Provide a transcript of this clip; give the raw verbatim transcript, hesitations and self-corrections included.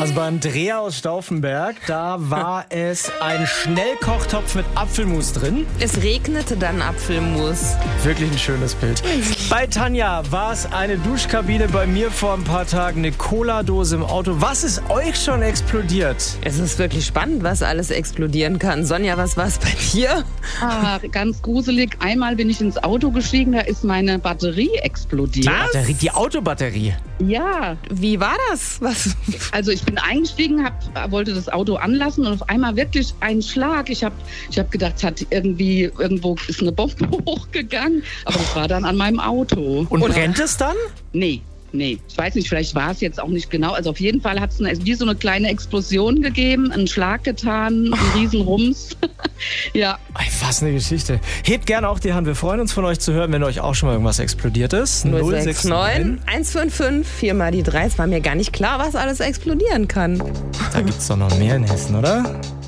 Also bei Andrea aus Stauffenberg, da war es ein Schnellkochtopf mit Apfelmus drin. Es regnete dann Apfelmus. Wirklich ein schönes Bild. Bei Tanja war es eine Duschkabine, bei mir vor ein paar Tagen eine Cola-Dose im Auto. Was ist euch schon explodiert? Es ist wirklich spannend, was alles explodieren kann. Sonja, was war es bei dir? Ah, ganz gruselig. Einmal bin ich ins Auto gestiegen, da ist meine Batterie explodiert. Batterie, die Autobatterie. Ja. Wie war das? Was? Also ich bin eingestiegen, hab, wollte das Auto anlassen und auf einmal wirklich ein Schlag. Ich habe ich hab gedacht, es hat irgendwie, irgendwo ist eine Bombe hochgegangen, aber das war dann an meinem Auto. Und brennt es dann? Nee. Nee, ich weiß nicht, vielleicht war es jetzt auch nicht genau. Also auf jeden Fall hat es wie so eine kleine Explosion gegeben, einen Schlag getan, einen riesen Rums. Ja. Ey, was eine Geschichte. Hebt gerne auch die Hand. Wir freuen uns von euch zu hören, wenn euch auch schon mal irgendwas explodiert ist. null sechs neun eins fünf fünf vier mal die drei. Es war mir gar nicht klar, was alles explodieren kann. Da gibt's doch noch mehr in Hessen, oder?